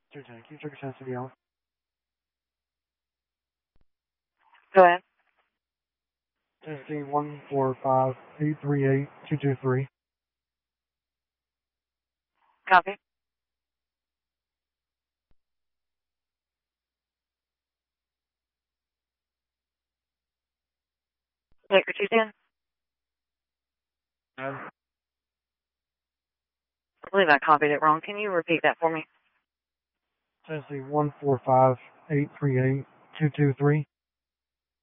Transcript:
Sure, can you check your sensitivity out? Go ahead. Tennessee 145-838-223. Copy. Baker 210. I believe I copied it wrong. Can you repeat that for me? Tennessee 145-838-223.